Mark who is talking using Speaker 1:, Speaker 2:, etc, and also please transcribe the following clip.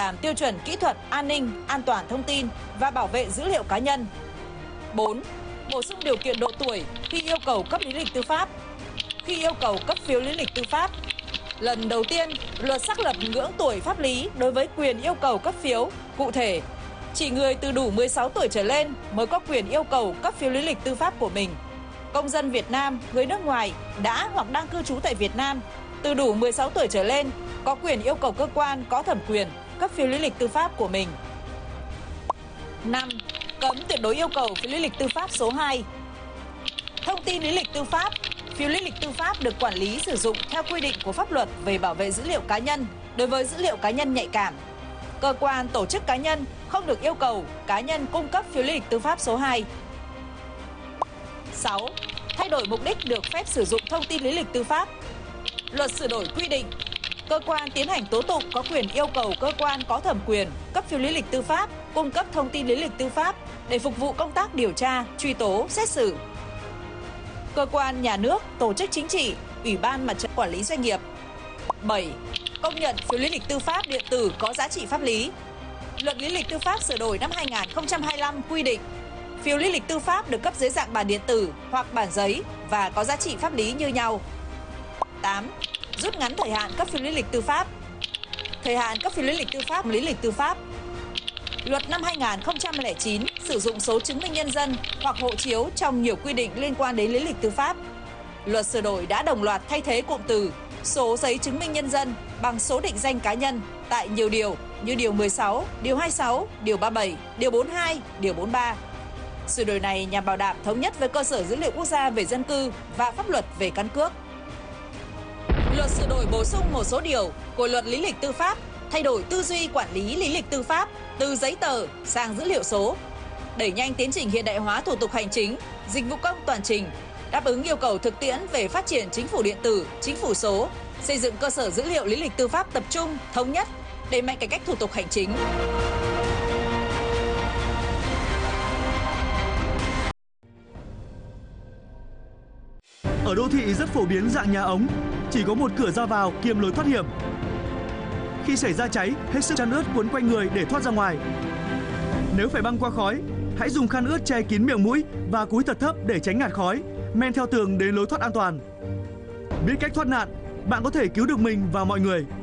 Speaker 1: đảm tiêu chuẩn kỹ thuật an ninh, an toàn thông tin và bảo vệ dữ liệu cá nhân. 4. Bổ sung điều kiện độ tuổi khi yêu cầu cấp lý lịch tư pháp. Khi yêu cầu cấp phiếu lý lịch tư pháp, lần đầu tiên, luật xác lập ngưỡng tuổi pháp lý đối với quyền yêu cầu cấp phiếu. Cụ thể, chỉ người từ đủ 16 tuổi trở lên mới có quyền yêu cầu cấp phiếu lý lịch tư pháp của mình. Công dân Việt Nam, người nước ngoài đã hoặc đang cư trú tại Việt Nam từ đủ 16 tuổi trở lên có quyền yêu cầu cơ quan có thẩm quyền cấp phiếu lý lịch tư pháp của mình. 5. Cấm tuyệt đối yêu cầu phiếu lý lịch tư pháp số 2. Thông tin lý lịch tư pháp, phiếu lý lịch tư pháp được quản lý sử dụng theo quy định của pháp luật về bảo vệ dữ liệu cá nhân đối với dữ liệu cá nhân nhạy cảm. Cơ quan, tổ chức cá nhân không được yêu cầu cá nhân cung cấp phiếu lý lịch tư pháp số 2. 6. Thay đổi mục đích được phép sử dụng thông tin lý lịch tư pháp. Luật sửa đổi quy định, cơ quan tiến hành tố tụng có quyền yêu cầu cơ quan có thẩm quyền cấp phiếu lý lịch tư pháp cung cấp thông tin lý lịch tư pháp để phục vụ công tác điều tra, truy tố, xét xử. Cơ quan nhà nước, tổ chức chính trị, Ủy ban Mặt trận Quản lý Doanh nghiệp. 7. Công nhận phiếu lý lịch tư pháp điện tử có giá trị pháp lý. Luật lý lịch tư pháp sửa đổi năm 2025 quy định phiếu lý lịch tư pháp được cấp dưới dạng bản điện tử hoặc bản giấy và có giá trị pháp lý như nhau. 8. Rút ngắn thời hạn cấp phiếu lý lịch tư pháp. Thời hạn cấp phiếu lý lịch tư pháp. Luật năm 2009 sử dụng số chứng minh nhân dân hoặc hộ chiếu trong nhiều quy định liên quan đến lý lịch tư pháp. Luật sửa đổi đã đồng loạt thay thế cụm từ số giấy chứng minh nhân dân bằng số định danh cá nhân tại nhiều điều như điều 16, điều 26, điều 37, điều 42, điều 43. Sửa đổi này nhằm bảo đảm thống nhất với cơ sở dữ liệu quốc gia về dân cư và pháp luật về căn cước. Luật sửa đổi bổ sung một số điều của luật lý lịch tư pháp, thay đổi tư duy quản lý lý lịch tư pháp từ giấy tờ sang dữ liệu số, đẩy nhanh tiến trình hiện đại hóa thủ tục hành chính, dịch vụ công toàn trình, đáp ứng yêu cầu thực tiễn về phát triển chính phủ điện tử, chính phủ số, xây dựng cơ sở dữ liệu lý lịch tư pháp tập trung, thống nhất, đẩy mạnh cải cách thủ tục hành chính.
Speaker 2: Ở đô thị rất phổ biến dạng nhà ống, chỉ có một cửa ra vào kiêm lối thoát hiểm. Khi xảy ra cháy, hết sức chăn ướt cuốn quanh người để thoát ra ngoài. Nếu phải băng qua khói, hãy dùng khăn ướt che kín miệng mũi và cúi thật thấp để tránh ngạt khói, men theo tường đến lối thoát an toàn. Biết cách thoát nạn, bạn có thể cứu được mình và mọi người.